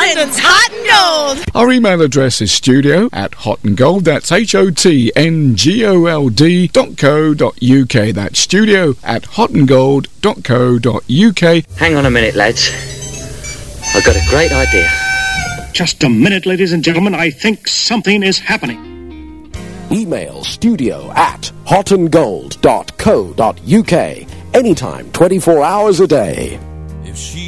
London's Hot and Gold. Our email address is studio@hotandgold. That's HOTNGOLD.co.uk. That's studio@hotandgold.co.uk. Hang on a minute, lads. I've got a great idea. Just a minute, ladies and gentlemen. I think something is happening. Email studio@hotandgold.co.uk. Anytime, 24 hours a day.